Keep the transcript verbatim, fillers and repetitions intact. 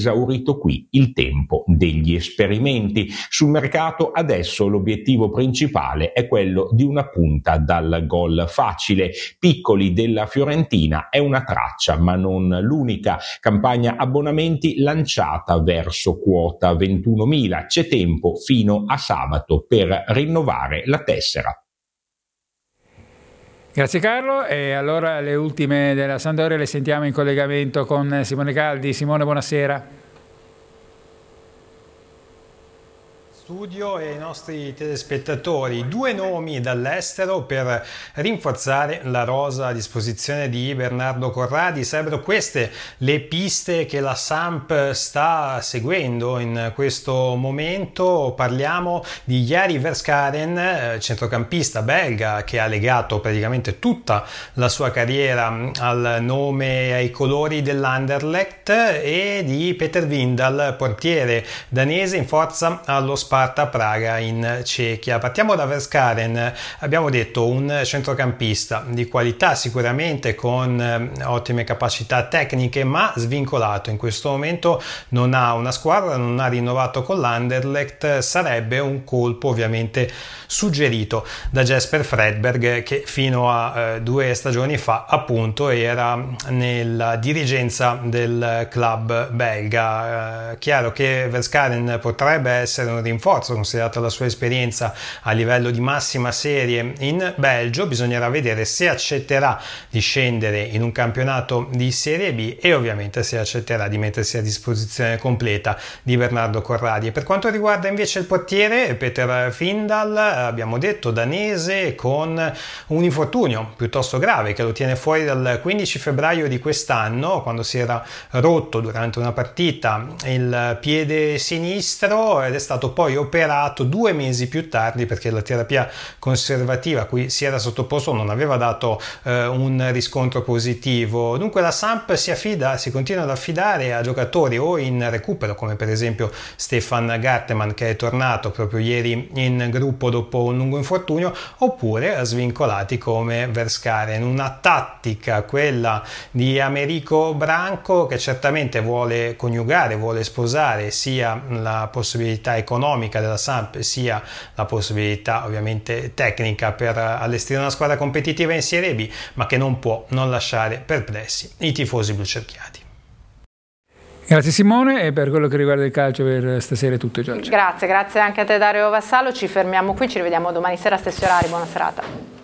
esaurito qui il tempo degli esperimenti. Sul mercato adesso l'obiettivo principale è quello di una punta dal gol facile. Piccoli della Fiorentina è una traccia, ma non l'unica. Campagna abbonamenti lanciata verso quota ventunomila. C'è tempo fino a sabato per rinnovare la tessera. Grazie Carlo, e allora le ultime della Sampdoria le sentiamo in collegamento con Simone Caldi. Simone, buonasera. Studio e i nostri telespettatori, due nomi dall'estero per rinforzare la rosa a disposizione di Bernardo Corradi. Sarebbero queste le piste che la Samp sta seguendo in questo momento. Parliamo di Jari Verskaren, centrocampista belga che ha legato praticamente tutta la sua carriera al nome e ai colori dell'Anderlecht, e di Peter Windal, portiere danese in forza allo Sparta Praga in Cechia. Partiamo da Verskaren. Abbiamo detto un centrocampista di qualità, sicuramente con eh, ottime capacità tecniche, ma svincolato. In questo momento non ha una squadra, non ha rinnovato con l'Anderlecht. Sarebbe un colpo ovviamente suggerito da Jesper Fredberg, che fino a eh, due stagioni fa appunto era nella dirigenza del club belga. Eh, chiaro che Verskaren potrebbe essere un rinforzo considerata la sua esperienza a livello di massima serie in Belgio. Bisognerà vedere se accetterà di scendere in un campionato di Serie B e ovviamente se accetterà di mettersi a disposizione completa di Bernardo Corradi. E per quanto riguarda invece il portiere Peter Windal, abbiamo detto danese con un infortunio piuttosto grave che lo tiene fuori dal quindici febbraio di quest'anno, quando si era rotto durante una partita il piede sinistro, ed è stato poi operato due mesi più tardi perché la terapia conservativa a cui si era sottoposto non aveva dato eh, un riscontro positivo. Dunque la Samp si affida, si continua ad affidare a giocatori o in recupero, come per esempio Stefan Garteman, che è tornato proprio ieri in gruppo dopo un lungo infortunio, oppure a svincolati come Verskaren. Una tattica, quella di Americo Branco, che certamente vuole coniugare, vuole sposare sia la possibilità economica della Samp sia la possibilità ovviamente tecnica per allestire una squadra competitiva in Serie B, ma che non può non lasciare perplessi i tifosi blucerchiati. Grazie Simone, e per quello che riguarda il calcio per stasera è tutto, Giorgio. Grazie, grazie anche a te Dario Vassallo, ci fermiamo qui, ci rivediamo domani sera a stessi orari, buona serata.